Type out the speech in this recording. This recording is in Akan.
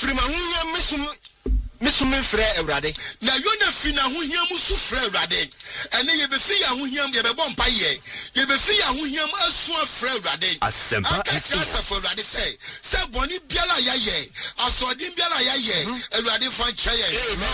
firi ma huhia mesumi frɛ Awurade na yona fi na huhia mu su frɛ Awurade ene ye be fi ya huhia ye be bɔ mpa ye be fi ya huhia mu asu frɛ Awurade Asempa for Awurade say bɔne biara ya ye asɔden biara ya ye Awurade fa nkyɛ ye